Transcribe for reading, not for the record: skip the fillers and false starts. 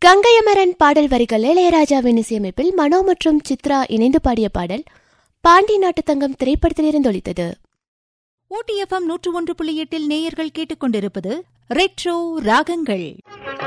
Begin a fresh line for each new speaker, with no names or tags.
கங்கையமரன் பாடல் வரிகள் இளையராஜாவின் இசையமைப்பில் மனோ மற்றும் சித்ரா இணைந்து பாடிய பாடல் பாண்டி நாட்டு தங்கம் திரைப்படத்திலிருந்து ஒலித்தது.
ஊட்டி FM 101.8 நேயர்கள் கேட்டுக்கொண்டிருப்பது ரெட்ரோ ராகங்கள்.